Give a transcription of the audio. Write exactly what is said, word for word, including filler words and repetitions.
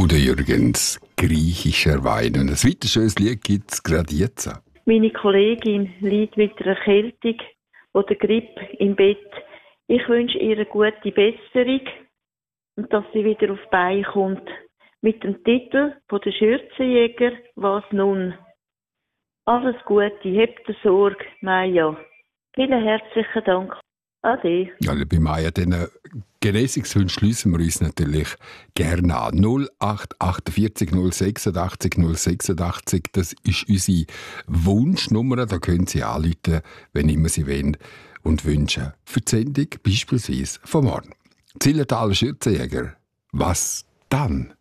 der Jürgens, griechischer Wein. Und ein weiteres schönes Lied gibt es gerade jetzt. Meine Kollegin liegt mit einer Erkältung oder Grippe im Bett. Ich wünsche ihr eine gute Besserung und dass sie wieder auf die Beine kommt. Mit dem Titel von der Schürzenjäger «Was nun?». Alles Gute, habt ihr Sorge, Maja. Vielen herzlichen Dank. Ade. Ja, liebe Maja, diesen Genesungswunsch schliessen wir uns natürlich gerne an. null acht vier acht null sechs acht null sechs acht, das ist unsere Wunschnummer. Da können Sie anrufen, wenn immer Sie wollen, und wünschen für die Sendung beispielsweise von morgen. Zillertaler Schürzenjäger. Was dann?